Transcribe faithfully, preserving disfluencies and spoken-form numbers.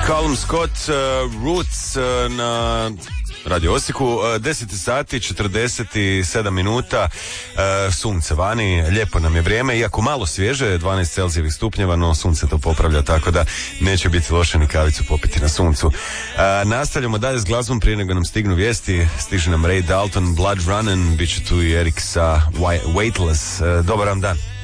Callum Scott, uh, Roots uh, na Radio Osijeku, uh, deset sati, četrdeset sedam minuta, uh, sunce vani, lijepo nam je vrijeme, iako malo svježe, dvanaest celzijevih stupnjeva, no sunce to popravlja, tako da neće biti loše ni kavicu popiti na suncu. Uh, nastavljamo dalje s glazbom prije nego nam stignu vijesti, stiže nam Ray Dalton, Blood Runnin', bit će tu i Erik sa Weightless. Uh, dobar vam dan.